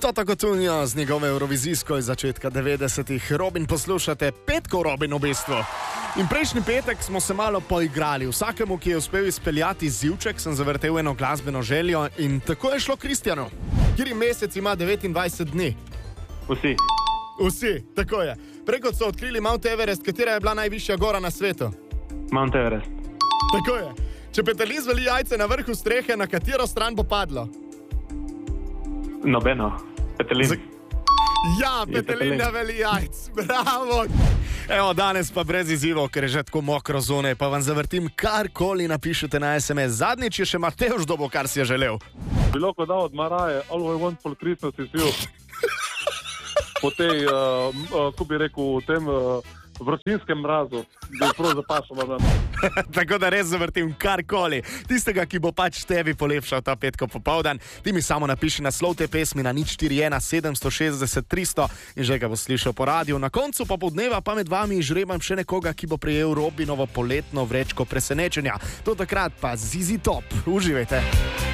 Toto Cotugno z njegove Eurovizijsko iz začetka 90-ih. Robin, poslušate petko Robin v bistvu. In prejšnji petek smo se malo poigrali. Vsakemu, ki je uspel izpeljati zivček, sem zavrtel eno glasbeno željo in tako je šlo Kristjanu. Kateri mesec ima 29 dni? Vsi, tako je. Preko so odkrili Mount Everest, katera je bila najvišja gora na svetu? Mount Everest. Tako je. Če petelin zvali jajce na vrhu strehe, na katero stran bo padlo? Nobeno. Petelin. Ja, petelin na veli jajc. Bravo. Evo, danes pa brez izzivov, ker je že tako mokro zunaj, pa vam zavrtim karkoli napišete na SMS. Zadnjič je še Matevž dobo, kar si je želel. Bilo ko da od Maraje, all I want for Christmas is you. Po tej, ko bi rekel, v tem vročinskem mrazu, da je prav zapašalo nam. Tako da res zavrtim karkoli. Tistega, ki bo pač tebi polepšal ta petko popoldan, ti mi samo napiši naslov te pesmi na 041 760 300 in že ga bo slišal po radiju. Na koncu popoldneva pa med vami žrebam še nekoga, ki bo prejel Robinovo poletno vrečko presenečenja. Do takrat pa ZZ Top. Uživajte.